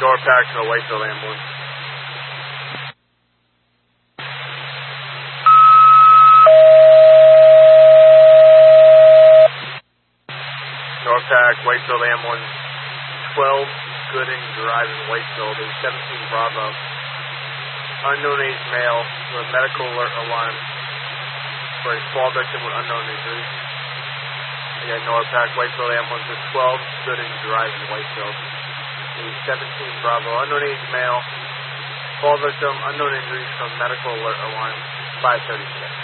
Norpac to the Wakefield ambulance. Norpac, Wakefield ambulance, 12 Gooding Drive in Wakefield, a 17 Bravo. Unknown age male with medical alert alarm for a fall victim with unknown injuries. Again, Norpac, Wakefield ambulance is 12 Gooding Drive in Wakefield, a 17 Bravo. Unknown age male, fall victim, unknown injuries from medical alert alarm, 536.